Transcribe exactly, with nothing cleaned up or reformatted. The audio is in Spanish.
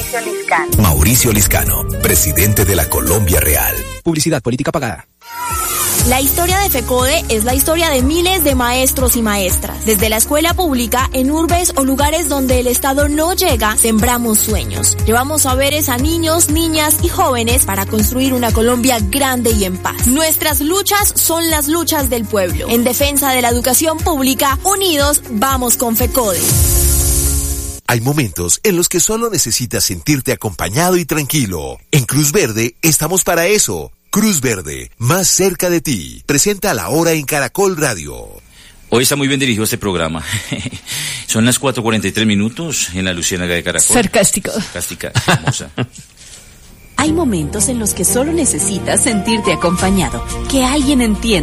Mauricio Liscano. Mauricio Liscano, presidente de la Colombia Real. Publicidad política pagada. La historia de FECODE es la historia de miles de maestros y maestras. Desde la escuela pública, en urbes o lugares donde el Estado no llega, sembramos sueños. Llevamos saberes a niños, niñas y jóvenes para construir una Colombia grande y en paz. Nuestras luchas son las luchas del pueblo. En defensa de la educación pública, unidos, vamos con FECODE. Hay momentos en los que solo necesitas sentirte acompañado y tranquilo. En Cruz Verde estamos para eso. Cruz Verde, más cerca de ti. Presenta La Hora en Caracol Radio. Hoy está muy bien dirigido este programa. Son las cuatro cuarenta y tres minutos en la Luciérnaga de Caracol. Sarcástico. Sarcástica, hermosa. Hay momentos en los que solo necesitas sentirte acompañado, que alguien entienda